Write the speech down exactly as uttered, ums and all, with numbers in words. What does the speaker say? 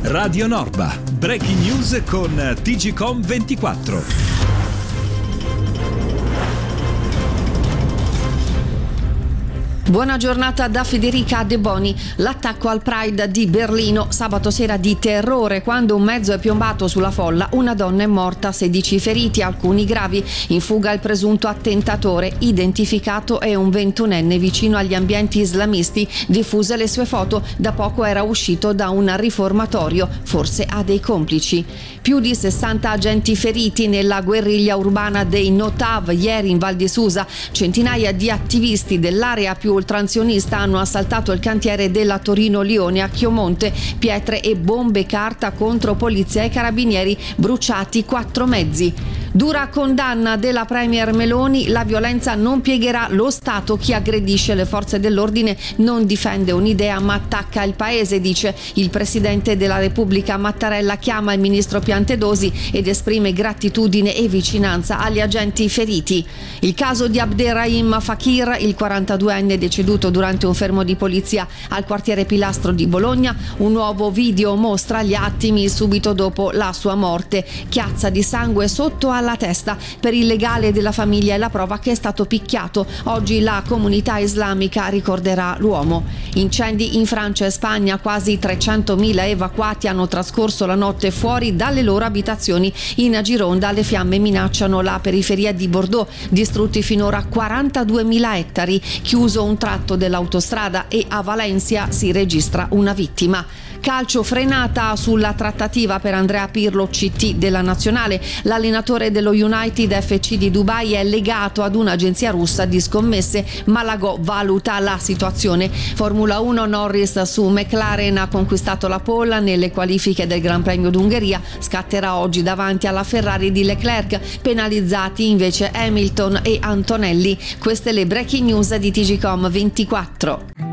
Radio Norba, breaking news con T G Com ventiquattro. Buona giornata da Federica De Boni. L'attacco al Pride di Berlino, sabato sera di terrore quando un mezzo è piombato sulla folla, una donna è morta, sedici feriti, alcuni gravi. In fuga il presunto attentatore, identificato è un ventunenne vicino agli ambienti islamisti, diffuse le sue foto, da poco era uscito da un riformatorio, forse ha dei complici. Più di sessanta agenti feriti nella guerriglia urbana dei Notav ieri in Val di Susa, centinaia di attivisti dell'area più ultranzionista hanno assaltato il cantiere della Torino-Lione a Chiomonte, pietre e bombe carta contro polizia e carabinieri, bruciati quattro mezzi. Dura condanna della premier Meloni, la violenza non piegherà lo Stato, chi aggredisce le forze dell'ordine non difende un'idea ma attacca il paese, dice il presidente della Repubblica. Mattarella chiama il ministro Piantedosi ed esprime gratitudine e vicinanza agli agenti feriti. Il caso di Abderrahim Fakir, il quarantaduenne deceduto durante un fermo di polizia al quartiere Pilastro di Bologna, un nuovo video mostra gli attimi subito dopo la sua morte, chiazza di sangue sotto alla la testa. Per il legale della famiglia è la prova che è stato picchiato. Oggi la comunità islamica ricorderà l'uomo. Incendi in Francia e Spagna, quasi trecentomila evacuati hanno trascorso la notte fuori dalle loro abitazioni. In Gironda le fiamme minacciano la periferia di Bordeaux, distrutti finora quarantaduemila ettari, chiuso un tratto dell'autostrada e a Valencia si registra una vittima. Calcio, frenata sulla trattativa per Andrea Pirlo, C T della nazionale. L'allenatore dello United F C di Dubai è legato ad un'agenzia russa di scommesse. Malagò valuta la situazione. Formula uno, Norris su McLaren ha conquistato la pole nelle qualifiche del Gran Premio d'Ungheria. Scatterà oggi davanti alla Ferrari di Leclerc, penalizzati invece Hamilton e Antonelli. Queste le breaking news di T G Com ventiquattro.